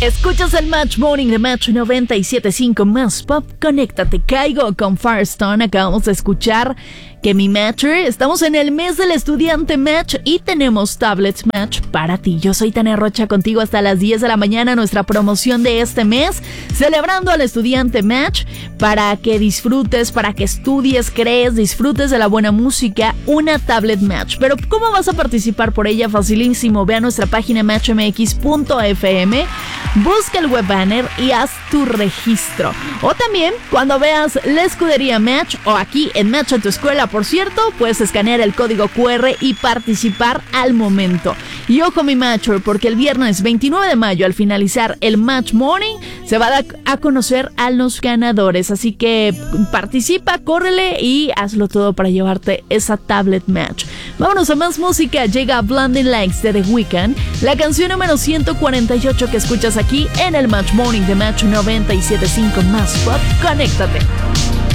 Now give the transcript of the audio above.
Escuchas el Match Morning de Match 97.5 más pop. Conéctate, caigo con Firestone. Acabamos de escuchar que mi Matcher, estamos en el mes del estudiante Match y tenemos Tablets Match para ti. Yo soy Tania Rocha, contigo hasta las 10 de la mañana, nuestra promoción de este mes, celebrando al estudiante Match, para que disfrutes, para que estudies, crees, disfrutes de la buena música, una Tablet Match. Pero ¿cómo vas a participar por ella? Facilísimo, ve a nuestra página matchmx.fm, busca el web banner y haz tu registro. O también, cuando veas la escudería Match o aquí en Match a tu escuela, por cierto, puedes escanear el código QR y participar al momento. Y ojo mi Matcher, porque el viernes 29 de mayo, al finalizar el Match Morning, se va a conocer a los ganadores. Así que participa, córrele y hazlo todo para llevarte esa Tablet Match. Vámonos a más música. Llega Blinding Lights de The Weeknd, la canción número 148 que escuchas aquí en el Match Morning de Match 97.5 más pop. Conéctate.